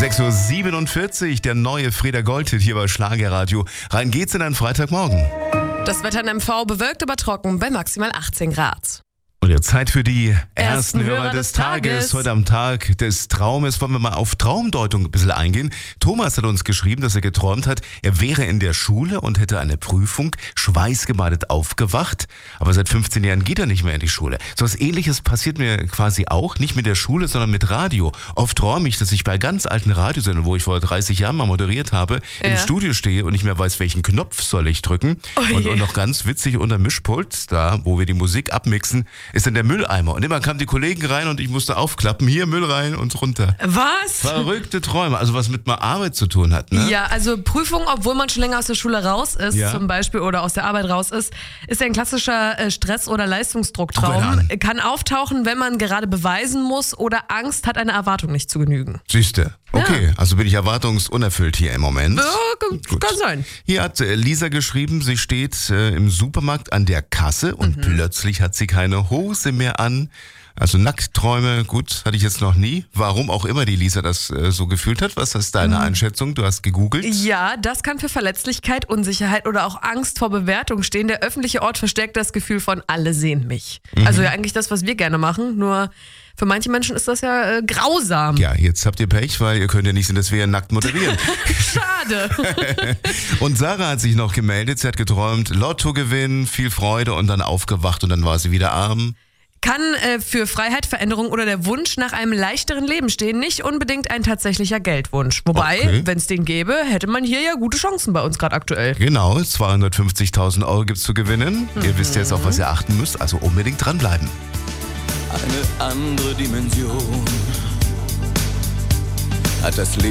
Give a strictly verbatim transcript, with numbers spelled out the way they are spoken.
sechs Uhr siebenundvierzig, der neue Freda Gold-Hit hier bei Schlagerradio. Rein geht's in einen Freitagmorgen. Das Wetter in M V bewölkt, aber trocken bei maximal achtzehn Grad. Und jetzt Zeit für die ersten, Ersten Hörer, Hörer des des Tages. Tages. Heute am Tag des Traumes wollen wir mal auf Traumdeutung ein bisschen eingehen. Thomas hat uns geschrieben, dass er geträumt hat, er wäre in der Schule und hätte eine Prüfung, schweißgebadet aufgewacht. Aber seit fünfzehn Jahren geht er nicht mehr in die Schule. So was Ähnliches passiert mir quasi auch, nicht mit der Schule, sondern mit Radio. Oft träume ich, dass ich bei ganz alten Radiosendern, wo ich vor dreißig Jahren mal moderiert habe, Ja. im Studio stehe und nicht mehr weiß, welchen Knopf soll ich drücken. Oh und, je. und noch ganz witzig, unter Mischpult, da wo wir die Musik abmixen, ist dann der Mülleimer. Und immer kamen die Kollegen rein und ich musste aufklappen, hier Müll rein und runter. Was? Verrückte Träume, also was mit meiner Arbeit zu tun hat, ne? Ja, also Prüfung, obwohl man schon länger aus der Schule raus ist, Ja. zum Beispiel, oder aus der Arbeit raus ist, ist ja ein klassischer äh, Stress- oder Guck mal Leistungsdrucktraum. an. Kann auftauchen, wenn man gerade beweisen muss oder Angst hat, einer Erwartung nicht zu genügen. Siehste. Okay, also bin ich erwartungsunerfüllt hier im Moment. Ja, kann, Gut. kann sein. Hier hat äh, Lisa geschrieben, sie steht äh, im Supermarkt an der Kasse und plötzlich hat sie keine Hose mehr an. Also Nacktträume, gut, hatte ich jetzt noch nie. Warum auch immer die Lisa das äh, so gefühlt hat. Was ist deine Einschätzung? Du hast gegoogelt. Ja, das kann für Verletzlichkeit, Unsicherheit oder auch Angst vor Bewertung stehen. Der öffentliche Ort verstärkt das Gefühl von alle sehen mich. Also ja eigentlich das, was wir gerne machen, nur für manche Menschen ist das ja äh, grausam. Ja, jetzt habt ihr Pech, weil ihr könnt ja nicht sehen, dass wir ja nackt moderieren. Schade. Und Sarah hat sich noch gemeldet, sie hat geträumt, Lottogewinn, viel Freude und dann aufgewacht und dann war sie wieder arm. Kann äh, für Freiheit, Veränderung oder der Wunsch nach einem leichteren Leben stehen, nicht unbedingt ein tatsächlicher Geldwunsch. Wobei, Okay. wenn es den gäbe, hätte man hier ja gute Chancen bei uns gerade aktuell. Genau, zweihundertfünfzigtausend Euro gibt's zu gewinnen. Ihr wisst jetzt, auf was ihr achten müsst, also unbedingt dranbleiben. Eine andere Dimension hat das Leben.